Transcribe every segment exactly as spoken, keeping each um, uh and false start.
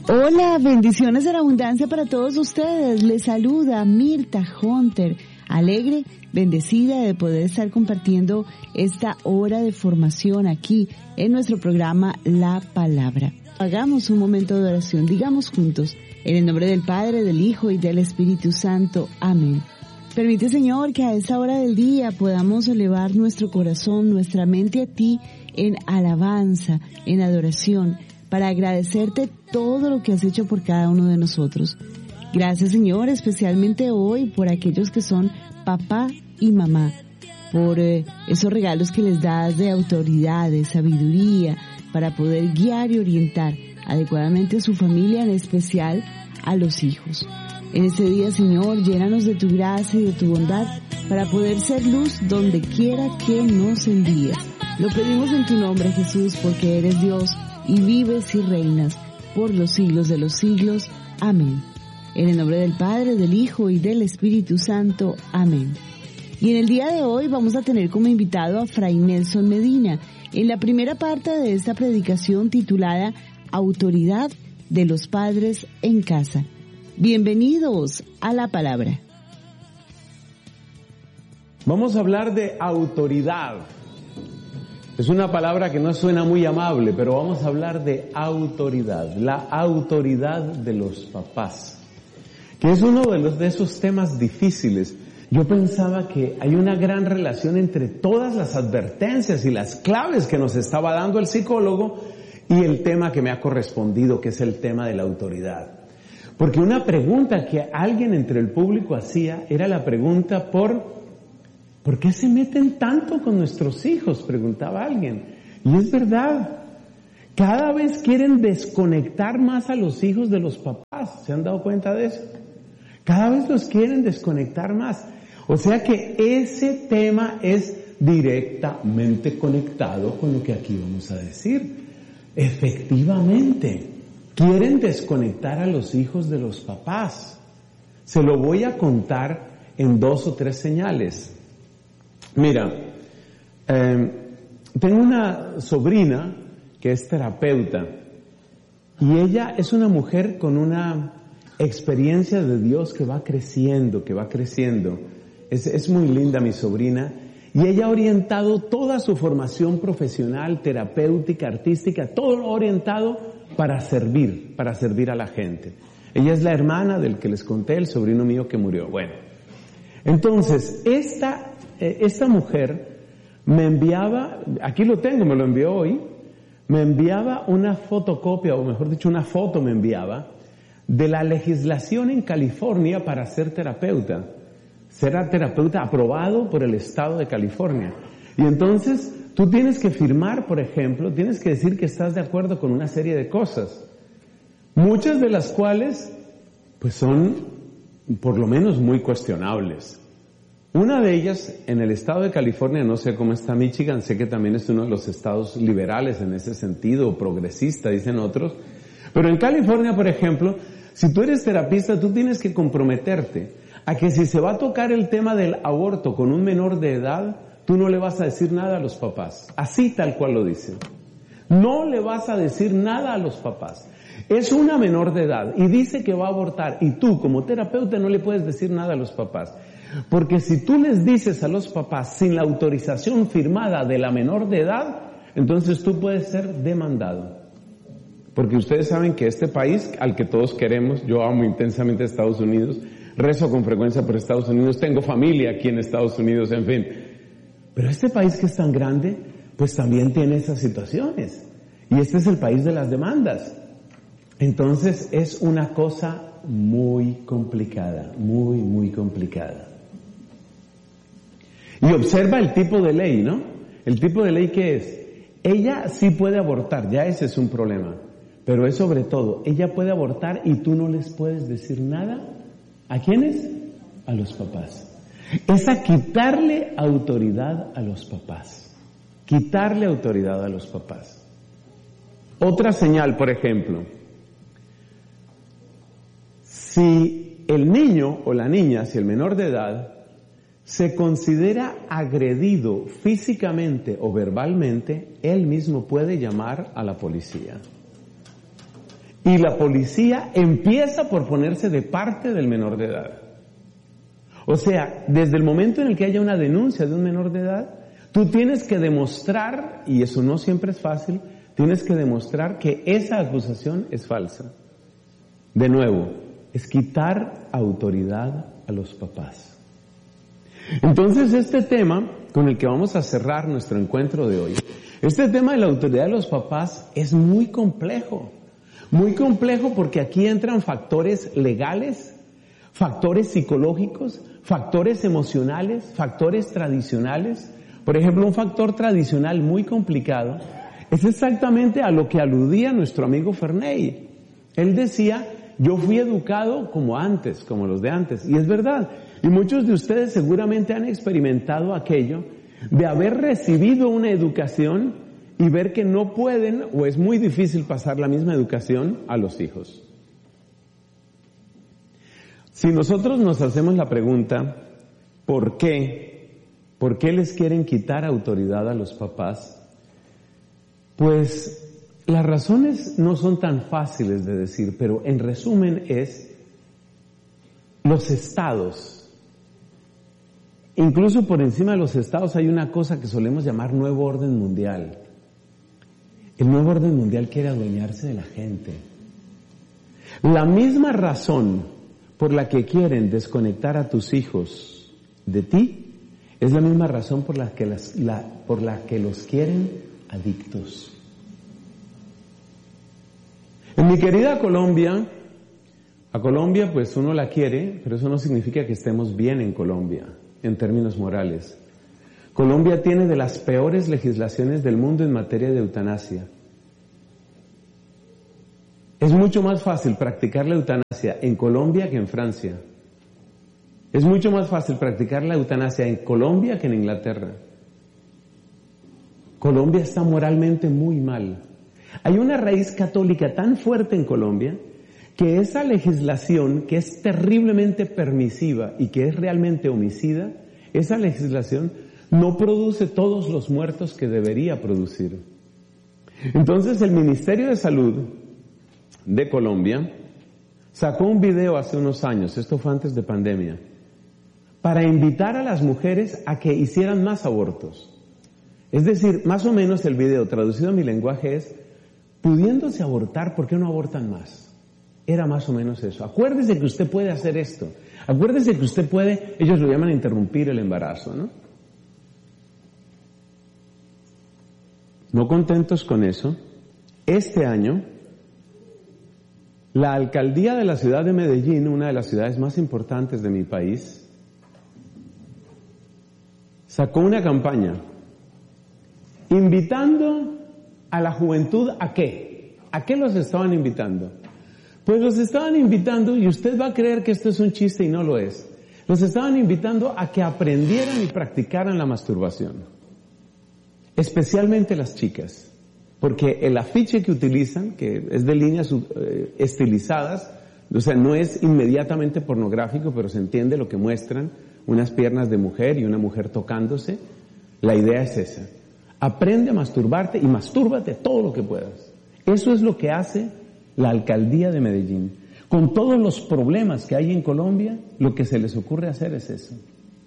Hola, bendiciones de la abundancia para todos ustedes. Les saluda Mirta Hunter, alegre, bendecida de poder estar compartiendo esta hora de formación aquí en nuestro programa La Palabra. Hagamos un momento de oración, digamos juntos, en el nombre del Padre, del Hijo y del Espíritu Santo. Amén. Permite, Señor, que a esta hora del día podamos elevar nuestro corazón, nuestra mente a ti en alabanza, en adoración, para agradecerte todo lo que has hecho por cada uno de nosotros. Gracias, Señor, especialmente hoy por aquellos que son papá y mamá, por eh, esos regalos que les das de autoridad, de sabiduría, para poder guiar y orientar adecuadamente a su familia, en especial a los hijos. En este día, Señor, llénanos de tu gracia y de tu bondad para poder ser luz donde quiera que nos envíes. Lo pedimos en tu nombre, Jesús, porque eres Dios y vives y reinas por los siglos de los siglos. Amén. En el nombre del Padre, del Hijo y del Espíritu Santo. Amén. Y en el día de hoy vamos a tener como invitado a Fray Nelson Medina en la primera parte de esta predicación titulada Autoridad de los Padres en Casa. Bienvenidos a la Palabra. Vamos a hablar de autoridad. Es una palabra que no suena muy amable, pero vamos a hablar de autoridad, la autoridad de los papás, que es uno de, los, de esos temas difíciles. Yo pensaba que hay una gran relación entre todas las advertencias y las claves que nos estaba dando el psicólogo y el tema que me ha correspondido, que es el tema de la autoridad. Porque una pregunta que alguien entre el público hacía era la pregunta por ¿por qué se meten tanto con nuestros hijos?, preguntaba alguien. Y es verdad, cada vez quieren desconectar más a los hijos de los papás. ¿Se han dado cuenta de eso? Cada vez los quieren desconectar más. O sea que ese tema es directamente conectado con lo que aquí vamos a decir. Efectivamente, quieren desconectar a los hijos de los papás. Se lo voy a contar en dos o tres señales. Mira, eh, tengo una sobrina que es terapeuta y ella es una mujer con una experiencia de Dios que va creciendo, que va creciendo. Es, es muy linda mi sobrina y ella ha orientado toda su formación profesional, terapéutica, artística, todo lo ha orientado para servir, para servir a la gente. Ella es la hermana del que les conté, el sobrino mío que murió. Bueno, entonces, esta... Esta mujer me enviaba, aquí lo tengo, me lo envió hoy, me enviaba una fotocopia, o mejor dicho, una foto me enviaba, de la legislación en California para ser terapeuta. Ser terapeuta aprobado por el estado de California. Y entonces, tú tienes que firmar, por ejemplo, tienes que decir que estás de acuerdo con una serie de cosas. Muchas de las cuales, pues son, por lo menos, muy cuestionables. Una de ellas, en el estado de California, no sé cómo está Michigan, sé que también es uno de los estados liberales en ese sentido, progresista, dicen otros, pero en California, por ejemplo, si tú eres terapista, tú tienes que comprometerte a que si se va a tocar el tema del aborto con un menor de edad, tú no le vas a decir nada a los papás, así tal cual lo dice. No le vas a decir nada a los papás. Es una menor de edad y dice que va a abortar y tú, como terapeuta, no le puedes decir nada a los papás. Porque si tú les dices a los papás sin la autorización firmada de la menor de edad, entonces tú puedes ser demandado. Porque ustedes saben que este país al que todos queremos, yo amo intensamente a Estados Unidos, rezo con frecuencia por Estados Unidos, tengo familia aquí en Estados Unidos, en fin. Pero este país que es tan grande, pues también tiene esas situaciones. Y este es el país de las demandas. Entonces es una cosa muy complicada, muy, muy complicada. Y observa el tipo de ley, ¿no? El tipo de ley que es, ella sí puede abortar, ya ese es un problema, pero es sobre todo, ella puede abortar y tú no les puedes decir nada. ¿A quiénes? A los papás. Es a quitarle autoridad a los papás. Quitarle autoridad a los papás. Otra señal, por ejemplo, si el niño o la niña, si el menor de edad, se considera agredido físicamente o verbalmente, él mismo puede llamar a la policía. Y la policía empieza por ponerse de parte del menor de edad. O sea, desde el momento en el que haya una denuncia de un menor de edad, tú tienes que demostrar, y eso no siempre es fácil, tienes que demostrar que esa acusación es falsa. De nuevo, es quitar autoridad a los papás. Entonces, este tema con el que vamos a cerrar nuestro encuentro de hoy, este tema de la autoridad de los papás es muy complejo. Muy complejo porque aquí entran factores legales, factores psicológicos, factores emocionales, factores tradicionales. Por ejemplo, un factor tradicional muy complicado es exactamente a lo que aludía nuestro amigo Ferney. Él decía, yo fui educado como antes, como los de antes. Y es verdad. Y muchos de ustedes seguramente han experimentado aquello de haber recibido una educación y ver que no pueden o es muy difícil pasar la misma educación a los hijos. Si nosotros nos hacemos la pregunta, ¿por qué? ¿Por qué les quieren quitar autoridad a los papás? Pues las razones no son tan fáciles de decir, pero en resumen es los estados. Incluso por encima de los estados hay una cosa que solemos llamar nuevo orden mundial. El nuevo orden mundial quiere adueñarse de la gente. La misma razón por la que quieren desconectar a tus hijos de ti es la misma razón por la que, las, la, por la que los quieren adictos. En mi querida Colombia, a Colombia pues uno la quiere, pero eso no significa que estemos bien en Colombia, en términos morales. Colombia tiene de las peores legislaciones del mundo en materia de eutanasia. Es mucho más fácil practicar la eutanasia en Colombia que en Francia. Es mucho más fácil practicar la eutanasia en Colombia que en Inglaterra. Colombia está moralmente muy mal. Hay una raíz católica tan fuerte en Colombia que esa legislación que es terriblemente permisiva y que es realmente homicida, esa legislación no produce todos los muertos que debería producir. Entonces el Ministerio de Salud de Colombia sacó un video hace unos años, esto fue antes de pandemia, para invitar a las mujeres a que hicieran más abortos. Es decir, más o menos el video traducido a mi lenguaje es, pudiéndose abortar, ¿por qué no abortan más? Era más o menos eso. Acuérdese que usted puede hacer esto. Acuérdese que usted puede, ellos lo llaman interrumpir el embarazo, ¿no? No contentos con eso, este año, la alcaldía de la ciudad de Medellín, una de las ciudades más importantes de mi país, sacó una campaña invitando a la juventud ¿a qué? ¿A qué los estaban invitando? Pues los estaban invitando, y usted va a creer que esto es un chiste y no lo es, los estaban invitando a que aprendieran y practicaran la masturbación. Especialmente las chicas, porque el afiche que utilizan, que es de líneas eh, estilizadas, o sea, no es inmediatamente pornográfico, pero se entiende lo que muestran, unas piernas de mujer y una mujer tocándose, la idea es esa. Aprende a masturbarte y mastúrbate todo lo que puedas. Eso es lo que hace la alcaldía de Medellín. Con todos los problemas que hay en Colombia, lo que se les ocurre hacer es eso.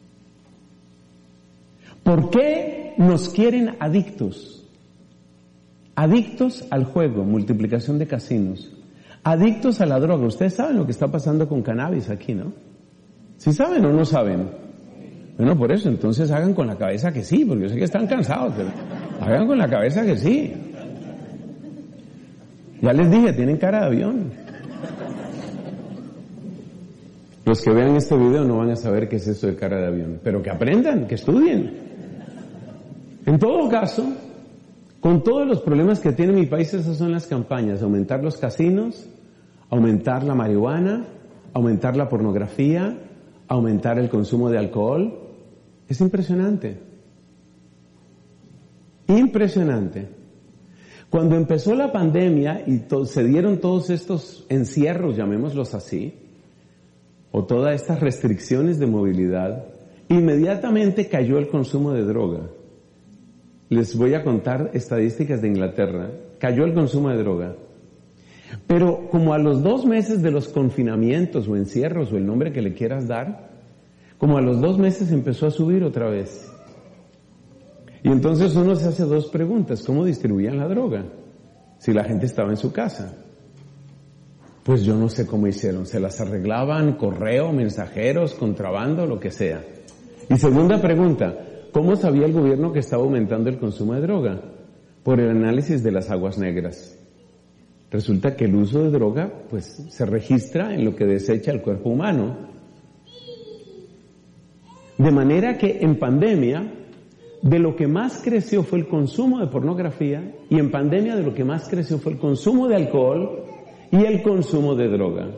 ¿Por qué nos quieren adictos? Adictos al juego, multiplicación de casinos. Adictos a la droga. Ustedes saben lo que está pasando con cannabis aquí, ¿no? ¿Sí saben o no saben? Bueno, por eso, entonces hagan con la cabeza que sí, porque yo sé que están cansados, pero hagan con la cabeza que sí. Ya les dije, tienen cara de avión. Los que vean este video no van a saber qué es eso de cara de avión, pero que aprendan, que estudien. En todo caso, con todos los problemas que tiene mi país, esas son las campañas: aumentar los casinos, aumentar la marihuana, aumentar la pornografía, aumentar el consumo de alcohol. Es impresionante. Impresionante. Cuando empezó la pandemia y to- se dieron todos estos encierros, llamémoslos así, o todas estas restricciones de movilidad, inmediatamente cayó el consumo de droga. Les voy a contar estadísticas de Inglaterra. Cayó el consumo de droga. Pero como a los dos meses de los confinamientos o encierros o el nombre que le quieras dar, como a los dos meses empezó a subir otra vez. Y entonces uno se hace dos preguntas. ¿Cómo distribuían la droga? Si la gente estaba en su casa. Pues yo no sé cómo hicieron. Se las arreglaban, correo, mensajeros, contrabando, lo que sea. Y segunda pregunta, ¿cómo sabía el gobierno que estaba aumentando el consumo de droga? Por el análisis de las aguas negras. Resulta que el uso de droga, pues, se registra en lo que desecha el cuerpo humano. De manera que en pandemia, de lo que más creció fue el consumo de pornografía, y en pandemia de lo que más creció fue el consumo de alcohol y el consumo de droga.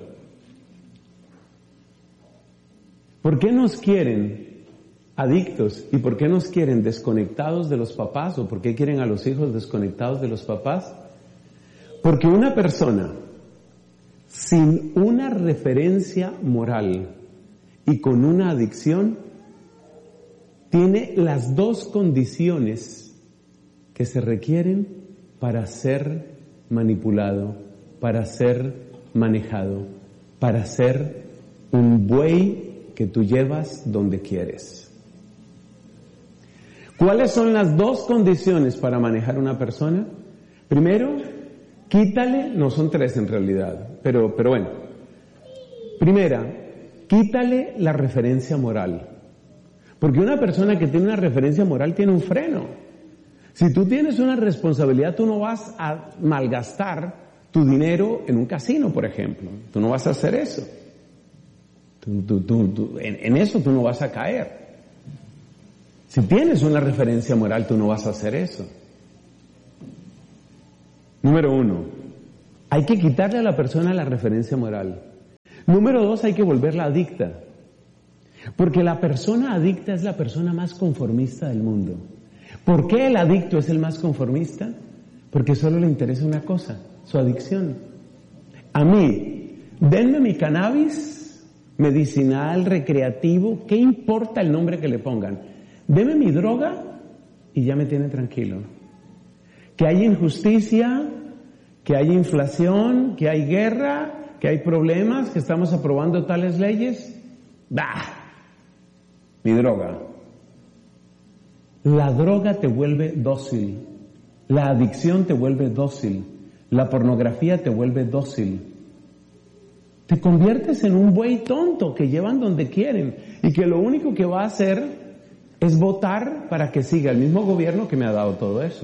¿Por qué nos quieren adictos y por qué nos quieren desconectados de los papás o por qué quieren a los hijos desconectados de los papás? Porque una persona sin una referencia moral y con una adicción tiene las dos condiciones que se requieren para ser manipulado, para ser manejado, para ser un buey que tú llevas donde quieres. ¿Cuáles son las dos condiciones para manejar una persona? Primero, quítale, no son tres en realidad, pero, pero bueno. Primera, quítale la referencia moral. Porque una persona que tiene una referencia moral tiene un freno. Si tú tienes una responsabilidad, tú no vas a malgastar tu dinero en un casino, por ejemplo. Tú no vas a hacer eso. Tú, tú, tú, tú, en, en eso tú no vas a caer. Si tienes una referencia moral, tú no vas a hacer eso. Número uno, hay que quitarle a la persona la referencia moral. Número dos, hay que volverla adicta. Porque la persona adicta es la persona más conformista del mundo. ¿Por qué el adicto es el más conformista? Porque solo le interesa una cosa, su adicción. A mí, denme mi cannabis medicinal, recreativo, ¿qué importa el nombre que le pongan? Deme mi droga y ya me tiene tranquilo. Que hay injusticia, que hay inflación, que hay guerra, que hay problemas, que estamos aprobando tales leyes. ¡Bah! Mi droga. La droga te vuelve dócil. La adicción te vuelve dócil. La pornografía te vuelve dócil. Te conviertes en un buey tonto que llevan donde quieren y que lo único que va a hacer es votar para que siga el mismo gobierno que me ha dado todo eso.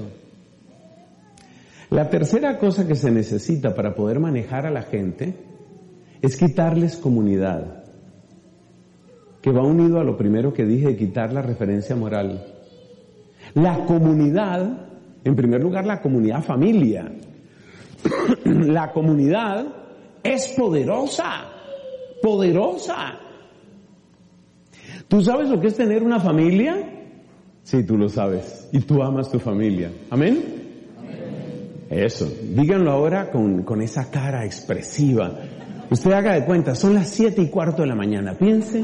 La tercera cosa que se necesita para poder manejar a la gente es quitarles comunidad, que va unido a lo primero que dije de quitar la referencia moral. La comunidad, en primer lugar la comunidad familia. La comunidad es poderosa, poderosa. ¿Tú sabes lo que es tener una familia? Sí, tú lo sabes. Y tú amas tu familia. ¿Amén? Eso, díganlo ahora con, con esa cara expresiva. Usted haga de cuenta, son las siete y cuarto de la mañana, piense.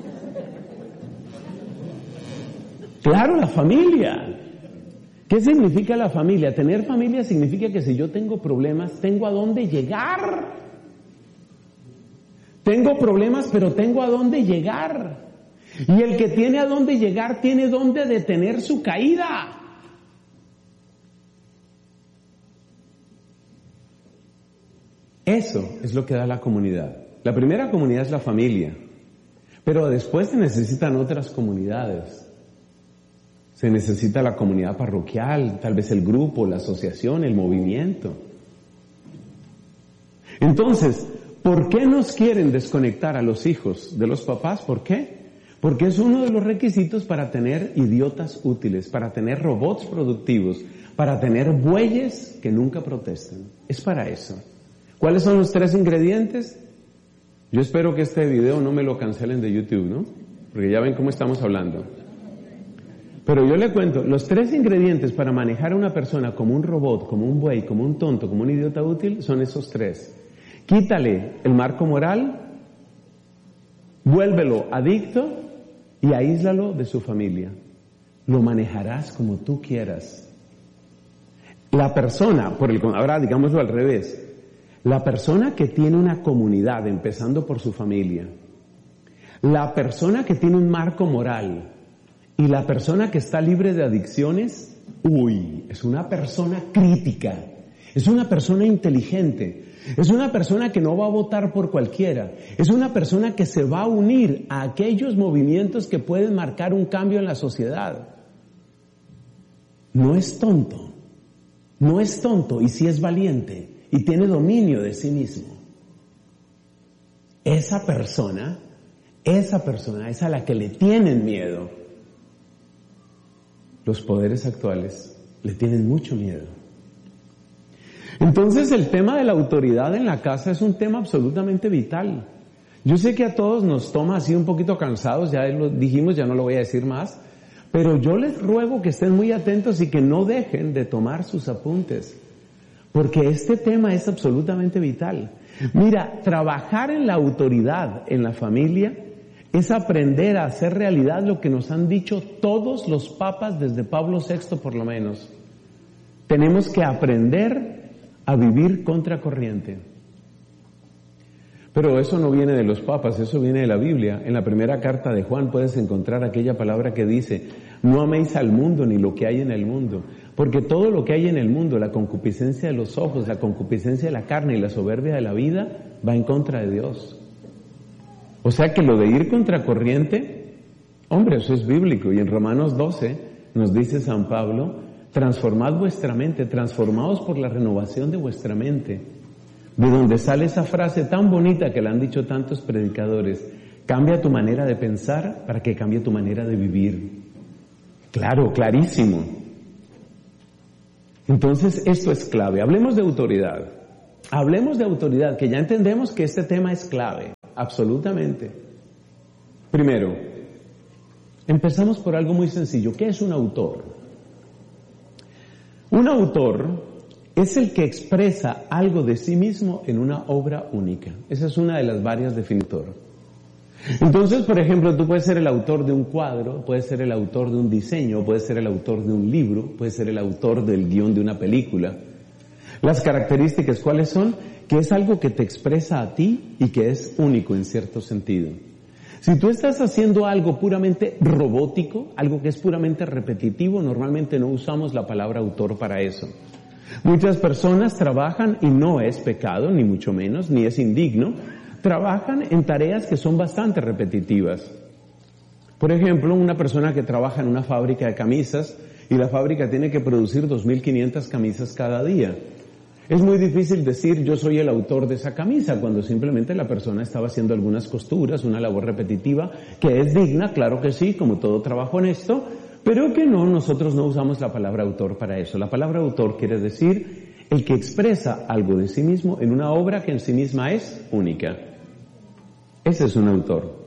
Claro, la familia. ¿Qué significa la familia? Tener familia significa que si yo tengo problemas, tengo a dónde llegar. Tengo problemas, pero tengo a dónde llegar. Y el que tiene a dónde llegar, tiene dónde detener su caída. Eso es lo que da la comunidad. La primera comunidad es la familia, pero después se necesitan otras comunidades. Se necesita la comunidad parroquial, tal vez el grupo, la asociación, el movimiento. Entonces, ¿por qué nos quieren desconectar a los hijos de los papás? ¿Por qué? Porque es uno de los requisitos para tener idiotas útiles, para tener robots productivos, para tener bueyes que nunca protestan. Es para eso. ¿Cuáles son los tres ingredientes? Yo espero que este video no me lo cancelen de YouTube, ¿no? Porque ya ven cómo estamos hablando. Pero yo le cuento, los tres ingredientes para manejar a una persona como un robot, como un buey, como un tonto, como un idiota útil, son esos tres. Quítale el marco moral, vuélvelo adicto y aíslalo de su familia. Lo manejarás como tú quieras. La persona, por el, ahora digámoslo al revés, La persona que tiene una comunidad, empezando por su familia, la persona que tiene un marco moral y la persona que está libre de adicciones, uy, es una persona crítica, es una persona inteligente, es una persona que no va a votar por cualquiera, es una persona que se va a unir a aquellos movimientos que pueden marcar un cambio en la sociedad. No es tonto, no es tonto y sí es valiente. Y tiene dominio de sí mismo. Esa persona, esa persona es a la que le tienen miedo. Los poderes actuales le tienen mucho miedo. Entonces el tema de la autoridad en la casa es un tema absolutamente vital. Yo sé que a todos nos toma así un poquito cansados, ya lo dijimos, ya no lo voy a decir más, pero yo les ruego que estén muy atentos y que no dejen de tomar sus apuntes. Porque este tema es absolutamente vital. Mira, trabajar en la autoridad en la familia es aprender a hacer realidad lo que nos han dicho todos los papas desde Pablo sexto por lo menos. Tenemos que aprender a vivir contracorriente. Pero eso no viene de los papas, eso viene de la Biblia. En la primera carta de Juan puedes encontrar aquella palabra que dice: no améis al mundo ni lo que hay en el mundo. Porque todo lo que hay en el mundo, la concupiscencia de los ojos, la concupiscencia de la carne y la soberbia de la vida, va en contra de Dios. O sea que lo de ir contracorriente, hombre, eso es bíblico. Y en Romanos doce nos dice San Pablo: transformad vuestra mente, transformaos por la renovación de vuestra mente. De donde sale esa frase tan bonita que la han dicho tantos predicadores: cambia tu manera de pensar para que cambie tu manera de vivir. Claro, clarísimo. Entonces, esto es clave. Hablemos de autoridad. Hablemos de autoridad, que ya entendemos que este tema es clave, absolutamente. Primero, empezamos por algo muy sencillo. ¿Qué es un autor? Un autor es el que expresa algo de sí mismo en una obra única. Esa es una de las varias definitorias. Entonces, por ejemplo, tú puedes ser el autor de un cuadro, puedes ser el autor de un diseño, puedes ser el autor de un libro, puedes ser el autor del guión de una película. Las características, ¿cuáles son? Que es algo que te expresa a ti y que es único en cierto sentido. Si tú estás haciendo algo puramente robótico, algo que es puramente repetitivo, normalmente no usamos la palabra autor para eso. Muchas personas trabajan, y no es pecado, ni mucho menos, ni es indigno, trabajan en tareas que son bastante repetitivas. Por ejemplo, una persona que trabaja en una fábrica de camisas y la fábrica tiene que producir dos mil quinientas camisas cada día. Es muy difícil decir yo soy el autor de esa camisa cuando simplemente la persona estaba haciendo algunas costuras, una labor repetitiva que es digna, claro que sí, como todo trabajo honesto, pero que no, nosotros no usamos la palabra autor para eso. La palabra autor quiere decir el que expresa algo de sí mismo en una obra que en sí misma es única. Ese es un autor.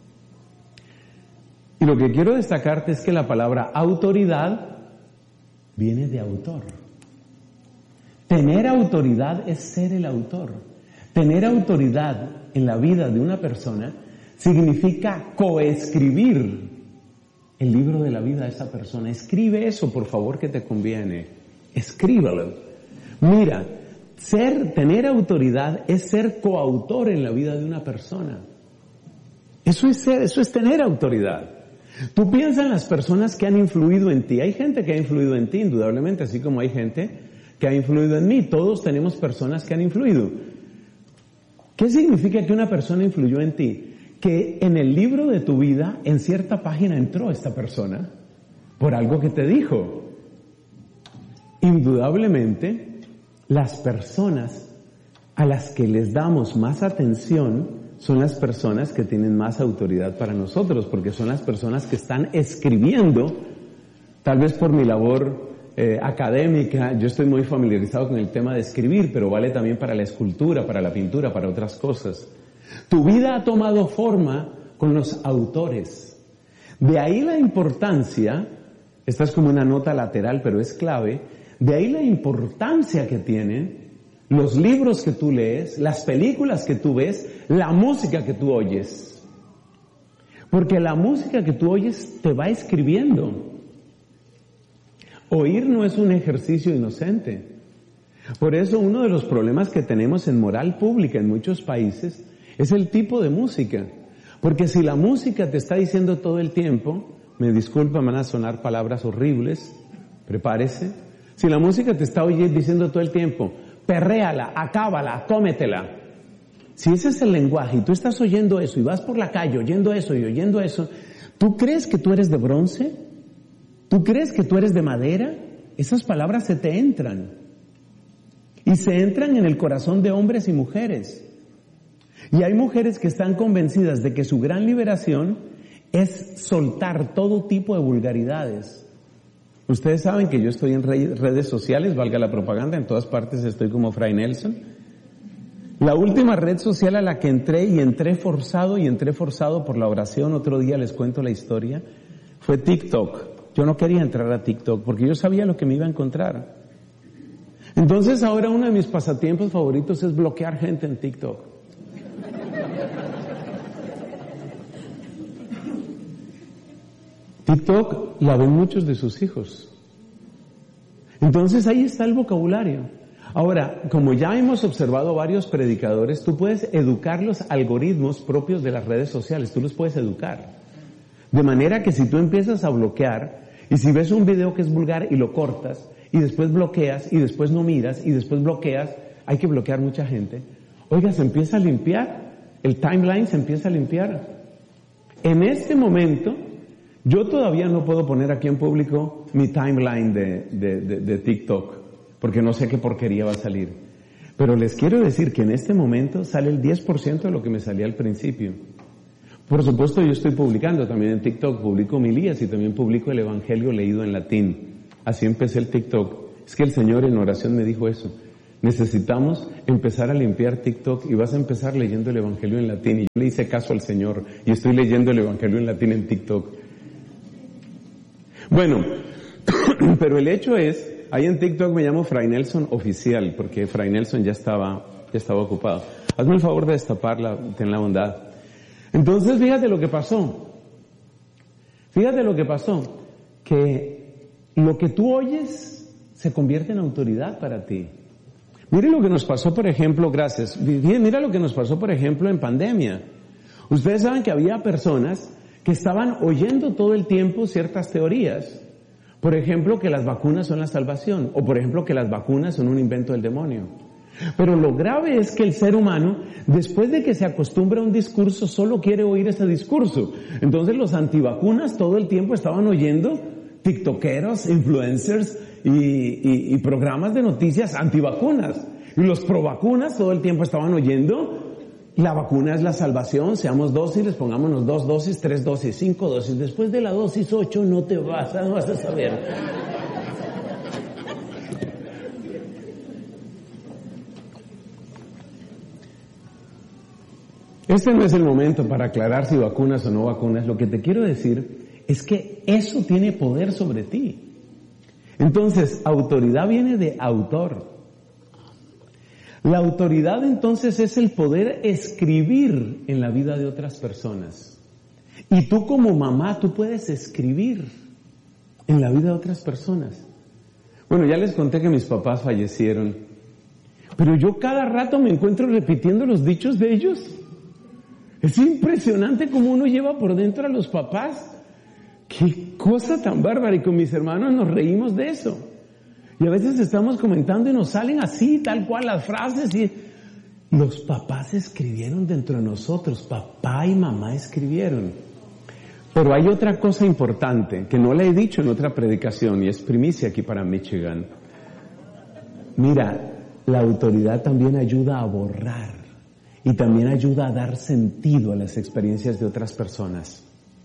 Y lo que quiero destacarte es que la palabra autoridad viene de autor. Tener autoridad es ser el autor. Tener autoridad en la vida de una persona significa coescribir el libro de la vida de esa persona. Escribe eso, por favor, que te conviene. Escríbelo. Mira, ser, tener autoridad es ser coautor en la vida de una persona. Eso es ser, eso es tener autoridad. Tú piensas en las personas que han influido en ti. Hay gente que ha influido en ti, indudablemente, así como hay gente que ha influido en mí. Todos tenemos personas que han influido. ¿Qué significa que una persona influyó en ti? Que en el libro de tu vida, en cierta página entró esta persona por algo que te dijo. Indudablemente, las personas a las que les damos más atención son las personas que tienen más autoridad para nosotros, porque son las personas que están escribiendo. Tal vez por mi labor eh, académica, yo estoy muy familiarizado con el tema de escribir, pero vale también para la escultura, para la pintura, para otras cosas. Tu vida ha tomado forma con los autores. De ahí la importancia, esta es como una nota lateral, pero es clave, de ahí la importancia que tienen los libros que tú lees, las películas que tú ves, la música que tú oyes. Porque la música que tú oyes te va escribiendo. Oír no es un ejercicio inocente. Por eso uno de los problemas que tenemos en moral pública en muchos países es el tipo de música. Porque si la música te está diciendo todo el tiempo, me disculpan, van a sonar palabras horribles, prepárese. Si la música te está oyendo diciendo todo el tiempo, perréala, acábala, cómetela. Si ese es el lenguaje y tú estás oyendo eso y vas por la calle oyendo eso y oyendo eso, ¿tú crees que tú eres de bronce? ¿Tú crees que tú eres de madera? Esas palabras se te entran. Y se entran en el corazón de hombres y mujeres. Y hay mujeres que están convencidas de que su gran liberación es soltar todo tipo de vulgaridades. Ustedes saben que yo estoy en redes sociales, valga la propaganda, en todas partes estoy como Fray Nelson. La última red social a la que entré, y entré forzado, y entré forzado por la oración, otro día les cuento la historia, fue TikTok. Yo no quería entrar a TikTok porque yo sabía lo que me iba a encontrar. Entonces ahora uno de mis pasatiempos favoritos es bloquear gente en TikTok. TikTok la ven muchos de sus hijos. Entonces ahí está el vocabulario. Ahora, como ya hemos observado varios predicadores, tú puedes educar los algoritmos propios de las redes sociales, tú los puedes educar. De manera que si tú empiezas a bloquear, y si ves un video que es vulgar y lo cortas, y después bloqueas, y después no miras, y después bloqueas, hay que bloquear mucha gente. Oiga, se empieza a limpiar, el timeline se empieza a limpiar. En este momento, yo todavía no puedo poner aquí en público mi timeline de, de, de, de TikTok, porque no sé qué porquería va a salir. Pero les quiero decir que en este momento sale el diez por ciento de lo que me salía al principio. Por supuesto, yo estoy publicando también en TikTok, publico homilías y también publico el Evangelio leído en latín. Así empecé el TikTok. Es que el Señor en oración me dijo eso. Necesitamos empezar a limpiar TikTok y vas a empezar leyendo el Evangelio en latín. Y yo le hice caso al Señor y estoy leyendo el Evangelio en latín en TikTok. Bueno, pero el hecho es, ahí en TikTok me llamo Fray Nelson Oficial, porque Fray Nelson ya estaba, ya estaba ocupado. Hazme el favor de destaparla, ten la bondad. Entonces, fíjate lo que pasó. Fíjate lo que pasó. Que lo que tú oyes se convierte en autoridad para ti. Mire lo que nos pasó, por ejemplo, gracias. Mira lo que nos pasó, por ejemplo, en pandemia. Ustedes saben que había personas que estaban oyendo todo el tiempo ciertas teorías. Por ejemplo, que las vacunas son la salvación. O por ejemplo, que las vacunas son un invento del demonio. Pero lo grave es que el ser humano, después de que se acostumbra a un discurso, solo quiere oír ese discurso. Entonces los antivacunas todo el tiempo estaban oyendo tiktokeros, influencers y, y, y programas de noticias antivacunas. Y los provacunas todo el tiempo estaban oyendo: la vacuna es la salvación, seamos dóciles, pongámonos dos dosis, tres dosis, cinco dosis. Después de la dosis ocho no te vas, no vas a saber. Este no es el momento para aclarar si vacunas o no vacunas. Lo que te quiero decir es que eso tiene poder sobre ti. Entonces, autoridad viene de autor. La autoridad entonces es el poder escribir en la vida de otras personas. Y tú como mamá, tú puedes escribir en la vida de otras personas. Bueno, ya les conté que mis papás fallecieron, pero yo cada rato me encuentro repitiendo los dichos de ellos. Es impresionante cómo uno lleva por dentro a los papás. ¡Qué cosa tan bárbara! Y con mis hermanos nos reímos de eso. Y a veces estamos comentando y nos salen así, tal cual las frases. Y los papás escribieron dentro de nosotros. Papá y mamá escribieron. Pero hay otra cosa importante que no le he dicho en otra predicación y es primicia aquí para Michigan. Mira, la autoridad también ayuda a borrar. Y también ayuda a dar sentido a las experiencias de otras personas.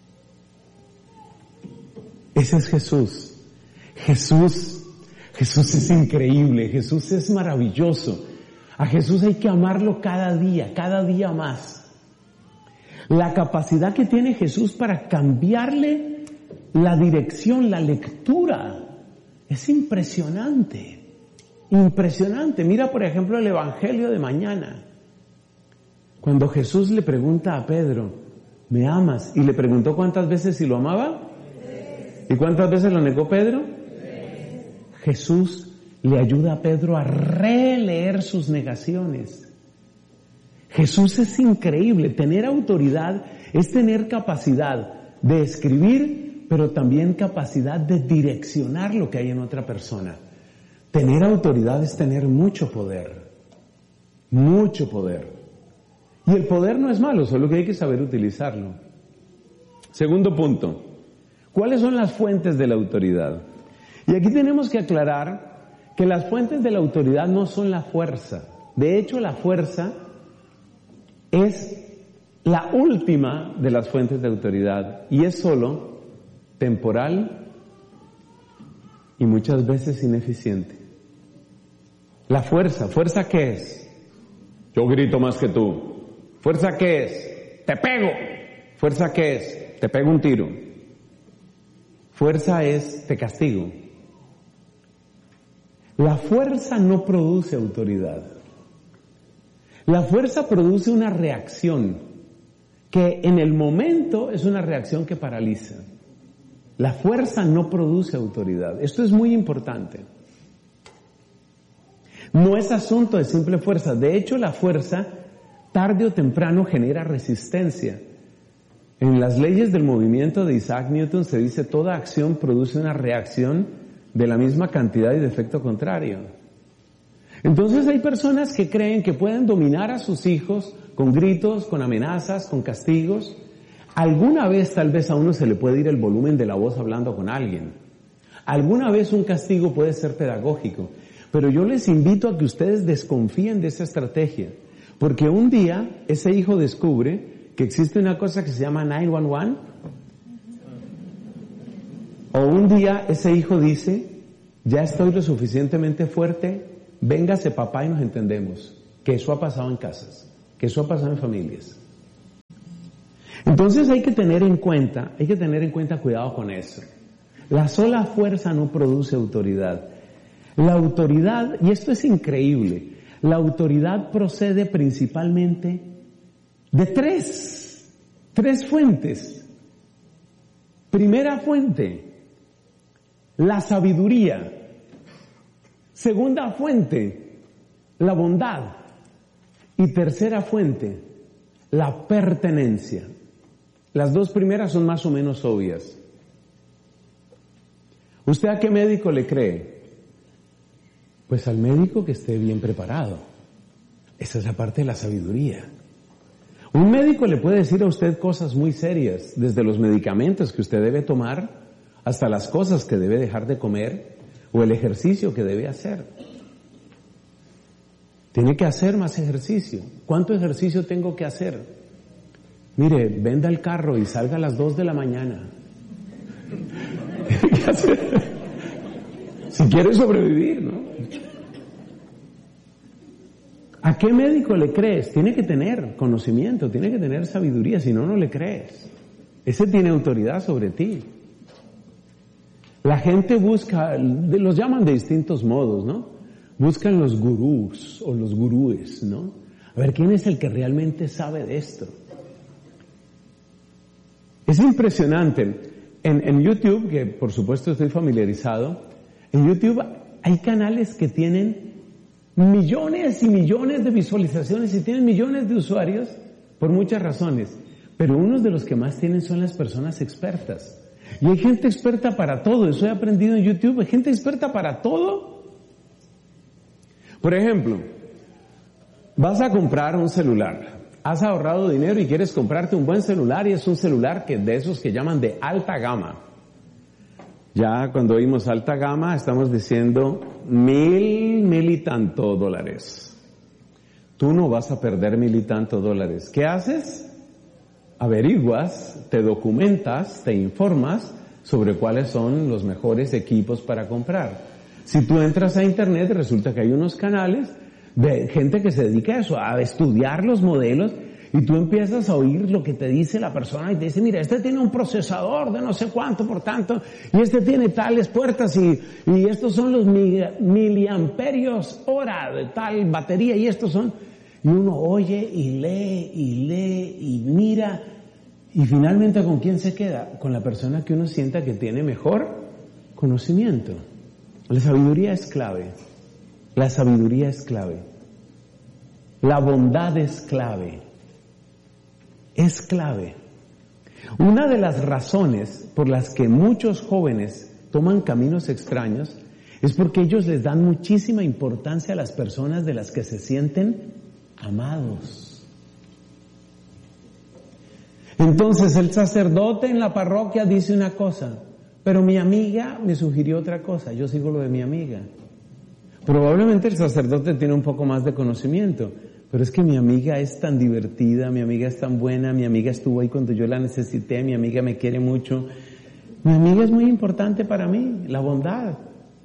Ese es Jesús. Jesús, Jesús es increíble, Jesús es maravilloso. A Jesús hay que amarlo cada día, cada día más. La capacidad que tiene Jesús para cambiarle la dirección, la lectura, es impresionante. Impresionante. Mira, por ejemplo, el Evangelio de mañana. Cuando Jesús le pregunta a Pedro, ¿me amas? Y le preguntó cuántas veces si lo amaba. ¿Y cuántas veces lo negó Pedro? Jesús le ayuda a Pedro a releer sus negaciones. Jesús es increíble. Tener autoridad es tener capacidad de escribir, pero también capacidad de direccionar lo que hay en otra persona. Tener autoridad es tener mucho poder. Mucho poder. Y el poder no es malo, solo que hay que saber utilizarlo. Segundo punto. ¿Cuáles son las fuentes de la autoridad? Y aquí tenemos que aclarar que las fuentes de la autoridad no son la fuerza. De hecho, la fuerza es la última de las fuentes de autoridad y es solo temporal y muchas veces ineficiente. La fuerza, ¿fuerza qué es? Yo grito más que tú. ¿Fuerza qué es? Te pego. ¿Fuerza qué es? Te pego un tiro. Fuerza es te castigo. La fuerza no produce autoridad. La fuerza produce una reacción que en el momento es una reacción que paraliza. La fuerza no produce autoridad. Esto es muy importante. No es asunto de simple fuerza. De hecho, la fuerza tarde o temprano genera resistencia. En las leyes del movimiento de Isaac Newton se dice toda acción produce una reacción de la misma cantidad y de efecto contrario. Entonces hay personas que creen que pueden dominar a sus hijos con gritos, con amenazas, con castigos. Alguna vez tal vez a uno se le puede ir el volumen de la voz hablando con alguien. Alguna vez un castigo puede ser pedagógico. Pero yo les invito a que ustedes desconfíen de esa estrategia. Porque un día ese hijo descubre que existe una cosa que se llama nueve uno uno. O un día ese hijo dice, ya estoy lo suficientemente fuerte, véngase papá y nos entendemos. Que eso ha pasado en casas, que eso ha pasado en familias. Entonces hay que tener en cuenta, hay que tener en cuenta cuidado con eso. La sola fuerza no produce autoridad. La autoridad, y esto es increíble, la autoridad procede principalmente de tres, tres fuentes. Primera fuente, la sabiduría. Segunda fuente, la bondad. Y tercera fuente, la pertenencia. Las dos primeras son más o menos obvias. ¿Usted a qué médico le cree? Pues al médico que esté bien preparado. Esa es la parte de la sabiduría. Un médico le puede decir a usted cosas muy serias, desde los medicamentos que usted debe tomar, hasta las cosas que debe dejar de comer, o el ejercicio que debe hacer. Tiene que hacer más ejercicio. ¿Cuánto ejercicio tengo que hacer? Mire, venda el carro y salga a las dos de la mañana. Tiene que hacer. Si quiere sobrevivir, ¿no? ¿A qué médico le crees? Tiene que tener conocimiento, tiene que tener sabiduría, si no, no le crees. Ese tiene autoridad sobre ti. La gente busca, los llaman de distintos modos, ¿no? Buscan los gurús o los gurúes, ¿no? A ver, ¿quién es el que realmente sabe de esto? Es impresionante. En, en YouTube, que por supuesto estoy familiarizado, en YouTube hay canales que tienen millones y millones de visualizaciones y tienen millones de usuarios por muchas razones. Pero unos de los que más tienen son las personas expertas. Y hay gente experta para todo. Eso he aprendido en YouTube. Hay gente experta para todo. Por ejemplo, vas a comprar un celular. Has ahorrado dinero y quieres comprarte un buen celular y es un celular que de esos que llaman de alta gama. Ya cuando oímos alta gama estamos diciendo mil, mil y tanto dólares. Tú no vas a perder mil y tanto dólares. ¿Qué haces? Averiguas, te documentas, te informas sobre cuáles son los mejores equipos para comprar. Si tú entras a internet resulta que hay unos canales de gente que se dedica a eso, a estudiar los modelos, y tú empiezas a oír lo que te dice la persona y te dice, mira, este tiene un procesador de no sé cuánto, por tanto, y este tiene tales puertas y, y estos son los miliamperios hora de tal batería y estos son... Y uno oye y lee y lee y mira y finalmente ¿con quién se queda? Con la persona que uno sienta que tiene mejor conocimiento. La sabiduría es clave. La sabiduría es clave. La bondad es clave. Es clave. Una de las razones por las que muchos jóvenes toman caminos extraños es porque ellos les dan muchísima importancia a las personas de las que se sienten amados. Entonces el sacerdote en la parroquia dice una cosa, pero mi amiga me sugirió otra cosa, yo sigo lo de mi amiga. Probablemente el sacerdote tiene un poco más de conocimiento, pero es que mi amiga es tan divertida, mi amiga es tan buena, mi amiga estuvo ahí cuando yo la necesité, mi amiga me quiere mucho. Mi amiga es muy importante para mí, la bondad.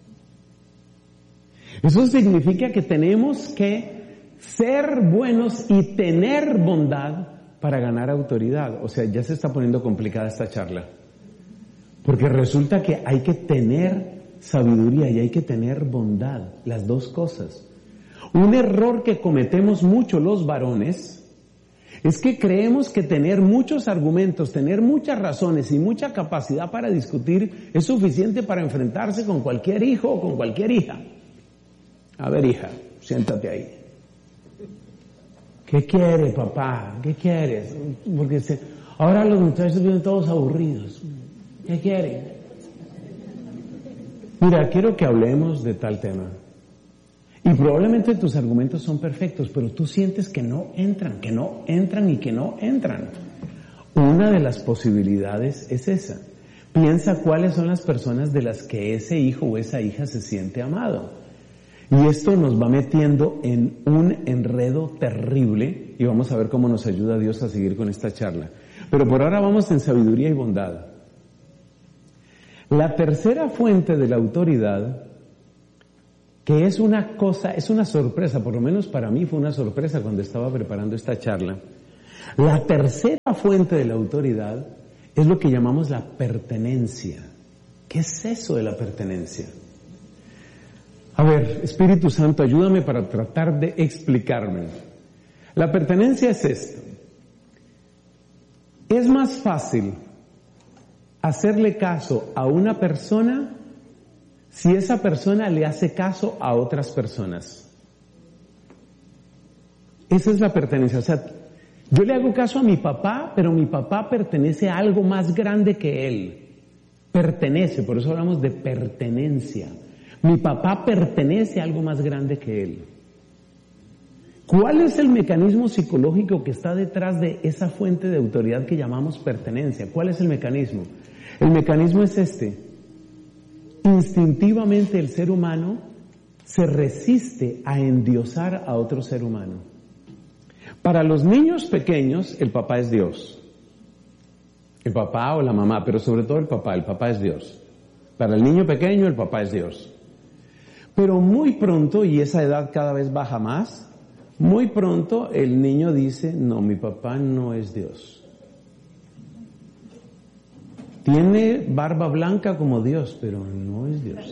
Eso significa que tenemos que ser buenos y tener bondad para ganar autoridad. O sea, ya se está poniendo complicada esta charla. Porque resulta que hay que tener sabiduría y hay que tener bondad, las dos cosas. Un error que cometemos mucho los varones es que creemos que tener muchos argumentos, tener muchas razones y mucha capacidad para discutir es suficiente para enfrentarse con cualquier hijo o con cualquier hija. A ver, hija, siéntate ahí. ¿Qué quiere, papá? ¿Qué quieres? Porque se... ahora los muchachos vienen todos aburridos. ¿Qué quieren? Mira, quiero que hablemos de tal tema. Y probablemente tus argumentos son perfectos, pero tú sientes que no entran, que no entran y que no entran. Una de las posibilidades es esa. Piensa cuáles son las personas de las que ese hijo o esa hija se siente amado. Y esto nos va metiendo en un enredo terrible y vamos a ver cómo nos ayuda Dios a seguir con esta charla. Pero por ahora vamos en sabiduría y bondad. La tercera fuente de la autoridad, que es una cosa, es una sorpresa, por lo menos para mí fue una sorpresa cuando estaba preparando esta charla. La tercera fuente de la autoridad es lo que llamamos la pertenencia. ¿Qué es eso de la pertenencia? A ver, Espíritu Santo, ayúdame para tratar de explicarme. La pertenencia es esto. Es más fácil hacerle caso a una persona si esa persona le hace caso a otras personas. Esa es la pertenencia. O sea, yo le hago caso a mi papá, pero mi papá pertenece a algo más grande que él. Pertenece, por eso hablamos de pertenencia. Mi papá pertenece a algo más grande que él. ¿Cuál es el mecanismo psicológico que está detrás de esa fuente de autoridad que llamamos pertenencia? ¿Cuál es el mecanismo? El mecanismo es este. Instintivamente el ser humano se resiste a endiosar a otro ser humano. Para los niños pequeños, el papá es Dios. El papá o la mamá, pero sobre todo el papá. El papá es Dios. Para el niño pequeño, el papá es Dios. Pero muy pronto, y esa edad cada vez baja más, muy pronto el niño dice, no, mi papá no es Dios. Tiene barba blanca como Dios, pero no es Dios.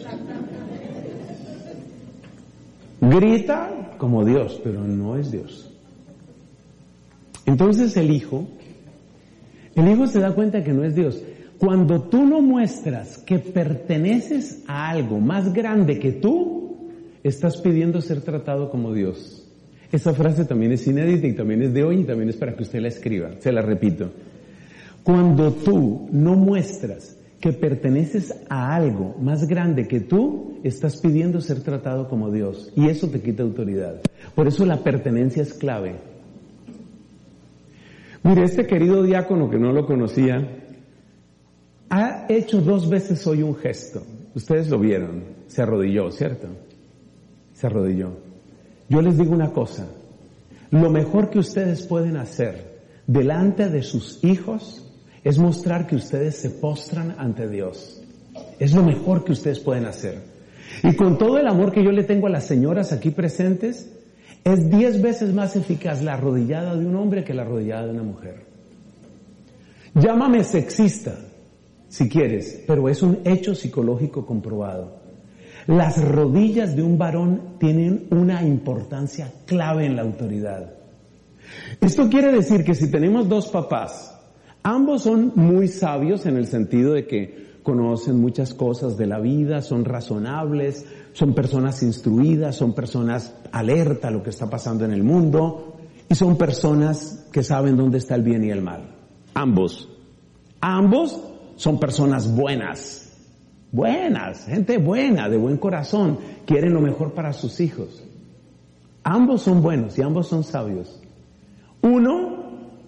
Grita como Dios, pero no es Dios. Entonces el hijo, el hijo se da cuenta que no es Dios. Cuando tú no muestras que perteneces a algo más grande que tú, estás pidiendo ser tratado como Dios. Esa frase también es inédita y también es de hoy y también es para que usted la escriba. Se la repito. Cuando tú no muestras que perteneces a algo más grande que tú, estás pidiendo ser tratado como Dios. Y eso te quita autoridad. Por eso la pertenencia es clave. Mire, este querido diácono que no lo conocía, ha hecho dos veces hoy un gesto. Ustedes lo vieron. Se arrodilló, ¿cierto? Se arrodilló. Yo les digo una cosa. Lo mejor que ustedes pueden hacer delante de sus hijos es mostrar que ustedes se postran ante Dios. Es lo mejor que ustedes pueden hacer. Y con todo el amor que yo le tengo a las señoras aquí presentes, es diez veces más eficaz la arrodillada de un hombre que la arrodillada de una mujer. Llámame sexista, si quieres, pero es un hecho psicológico comprobado. Las rodillas de un varón tienen una importancia clave en la autoridad. Esto quiere decir que si tenemos dos papás, ambos son muy sabios en el sentido de que conocen muchas cosas de la vida, son razonables, son personas instruidas, son personas alerta a lo que está pasando en el mundo y son personas que saben dónde está el bien y el mal. Ambos. Ambos son personas buenas. Buenas, gente buena, de buen corazón, quieren lo mejor para sus hijos. Ambos son buenos y ambos son sabios. Uno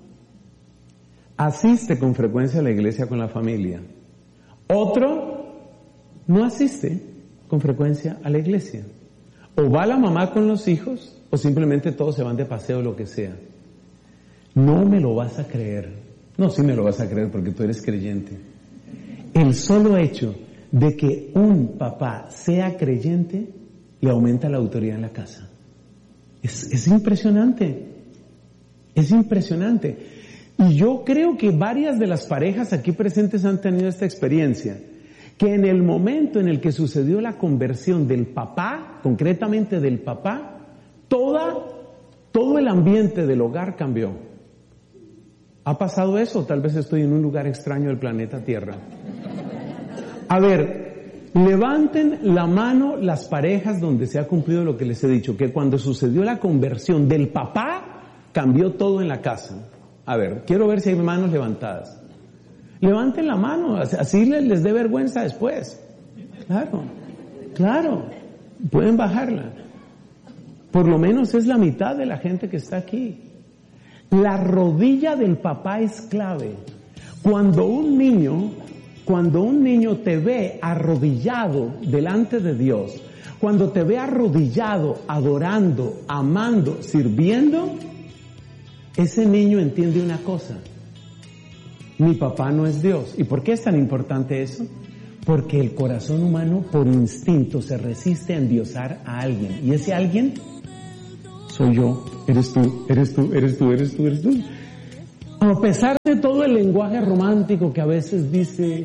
asiste con frecuencia a la iglesia con la familia. Otro no asiste con frecuencia a la iglesia. O va la mamá con los hijos, o simplemente todos se van de paseo o lo que sea. No me lo vas a creer. No, sí me lo vas a creer porque tú eres creyente. El solo hecho de que un papá sea creyente le aumenta la autoridad en la casa. Es, es impresionante. Es impresionante. Y yo creo que varias de las parejas aquí presentes han tenido esta experiencia. Que en el momento en el que sucedió la conversión del papá, concretamente del papá, toda, todo el ambiente del hogar cambió. ¿Ha pasado eso? Tal vez estoy en un lugar extraño del planeta Tierra. A ver, levanten la mano las parejas donde se ha cumplido lo que les he dicho, que cuando sucedió la conversión del papá, cambió todo en la casa. A ver, quiero ver si hay manos levantadas. Levanten la mano, así les, les dé vergüenza después. Claro, claro, pueden bajarla. Por lo menos es la mitad de la gente que está aquí. La rodilla del papá es clave. Cuando un niño, cuando un niño te ve arrodillado delante de Dios, cuando te ve arrodillado, adorando, amando, sirviendo, ese niño entiende una cosa. Mi papá no es Dios. ¿Y por qué es tan importante eso? Porque el corazón humano por instinto se resiste a endiosar a alguien. Y ese alguien soy yo, eres tú, eres tú, eres tú, eres tú, eres tú. A pesar de todo el lenguaje romántico que a veces dice,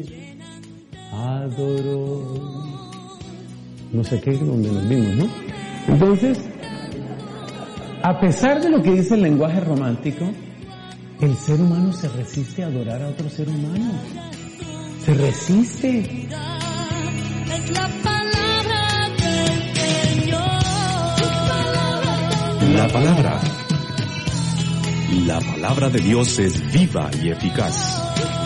adoro, no sé qué, donde nos vimos, ¿no? Entonces, a pesar de lo que dice el lenguaje romántico, el ser humano se resiste a adorar a otro ser humano. Se resiste. Es la palabra del Señor. La palabra. La palabra de Dios es viva y eficaz.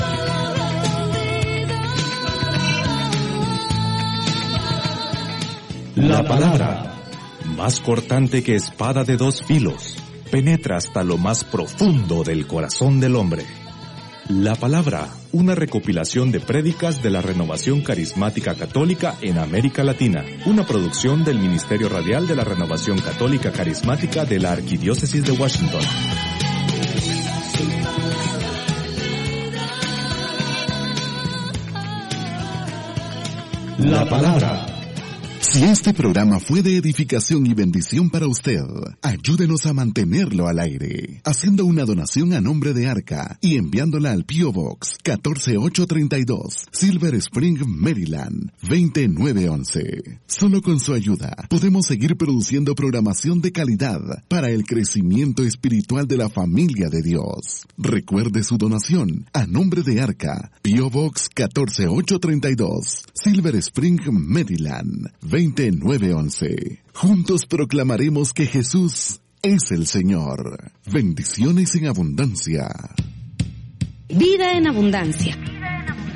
La palabra, más cortante que espada de dos filos, penetra hasta lo más profundo del corazón del hombre. La palabra, una recopilación de prédicas de la Renovación Carismática Católica en América Latina, una producción del Ministerio Radial de la Renovación Católica Carismática de la Arquidiócesis de Washington. La palabra. Si este programa fue de edificación y bendición para usted, ayúdenos a mantenerlo al aire, haciendo una donación a nombre de Arca y enviándola al P O Box catorce mil ochocientos treinta y dos, Silver Spring, Maryland, veinte mil novecientos once. Solo con su ayuda podemos seguir produciendo programación de calidad para el crecimiento espiritual de la familia de Dios. Recuerde su donación a nombre de Arca, P O Box catorce mil ochocientos treinta y dos, Silver Spring, Maryland, veinte mil novecientos once. Juntos proclamaremos que Jesús es el Señor. Bendiciones en abundancia. Vida en abundancia.